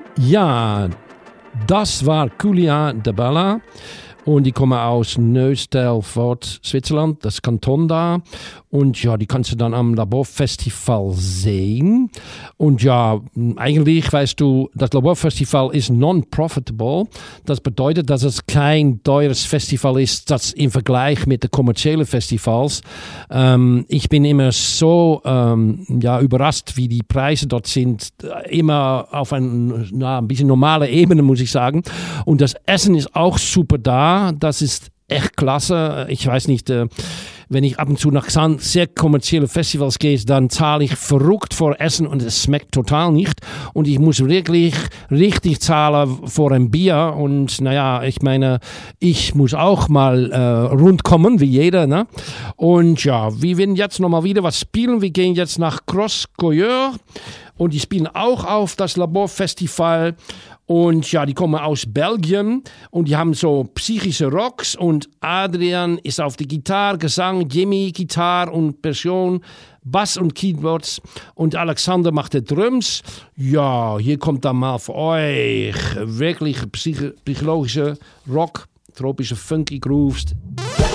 Ja, das war Julia de Balla und die kommen aus Neuchâtel-Fort, Zwitserland, das Kanton da. Und ja, die kannst du dann am Laborfestival sehen. Und ja, eigentlich weißt du, das Laborfestival ist non-profitable. Das bedeutet, dass es kein teures Festival ist, das im Vergleich mit den kommerziellen Festivals. Ich bin immer so überrascht, wie die Preise dort sind. Immer auf ein bisschen normale Ebene, muss ich sagen. Und das Essen ist auch super da. Das ist echt klasse. Ich weiß nicht, wenn ich ab und zu nach sehr kommerzielle Festivals gehe, dann zahle ich verrückt vor Essen und es schmeckt total nicht. Und ich muss wirklich richtig zahlen vor ein Bier. Und naja, ich meine, ich muss auch mal rundkommen, wie jeder. Ne? Und ja, wir werden jetzt nochmal wieder was spielen. Wir gehen jetzt nach Croscoeur und die spielen auch auf das Laborfestival. Und ja, die kommen aus Belgien und die haben so psychische Rocks und Adrian ist auf die Gitarre, Gesang, Jimmy, Gitarre und Percussion, Bass und Keyboards und Alexander macht die Drums. Ja, hier kommt dann mal für euch wirklich psychologische Rock, tropische Funky Grooves.